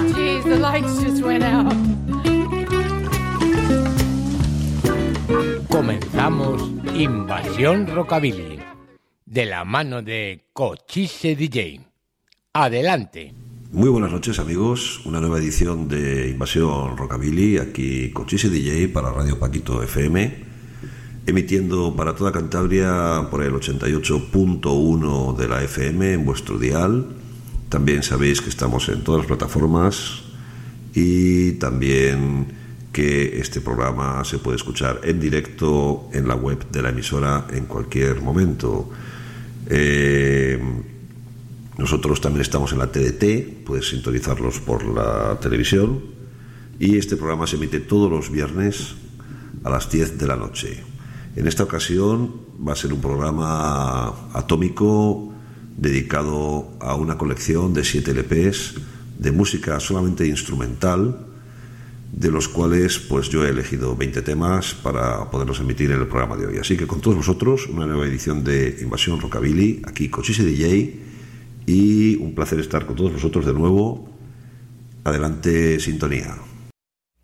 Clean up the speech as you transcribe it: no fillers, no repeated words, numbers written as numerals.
geez, the lights just went out. Comenzamos Invasión Rockabilly, de la mano de Cochise DJ. Adelante. Muy buenas noches, amigos. Una nueva edición de Invasión Rockabilly, aquí Cochise DJ para Radio Paquito FM, emitiendo para toda Cantabria por el 88.1 de la FM en vuestro dial. También sabéis que estamos en todas las plataformas y también que este programa se puede escuchar en directo en la web de la emisora en cualquier momento. Nosotros también estamos en la TDT, puedes sintonizarlos por la televisión, y este programa se emite todos los viernes a las 10 de la noche. En esta ocasión va a ser un programa atómico dedicado a una colección de 7 LPs de música solamente instrumental, de los cuales pues yo he elegido 20 temas para poderlos emitir en el programa de hoy. Así que con todos vosotros, una nueva edición de Invasión Rockabilly, aquí Cochise DJ, y un placer estar con todos vosotros de nuevo. Adelante, sintonía.